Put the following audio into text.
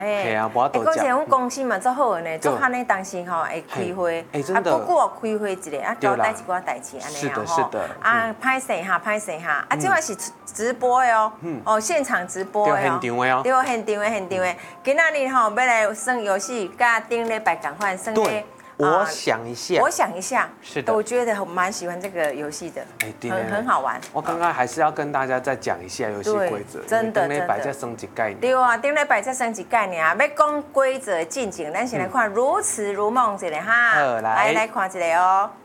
嘿啊，无多而且讲。 阮公司嘛做好的呢，做汉呢当时吼会开会， 真的不过开会一个，交代一寡代志安尼是的， 啊吼。歹势哈，歹势哈，这块是直播的哦，哦，现场直播的哦， 对，现场的哦， 对，现场的。今仔日吼要来算游戏，甲顶礼拜共款算咧。 我想一下， 我想一下， 是的， 我觉得蛮喜欢这个游戏的，很好玩。 我刚刚还是要跟大家再讲一下游戏规则， 真的， 顶礼拜再升级概念。 对啊，顶礼拜再升级概念啊！要讲规则进程，咱先来看如此如梦一个哈，来看一个哦。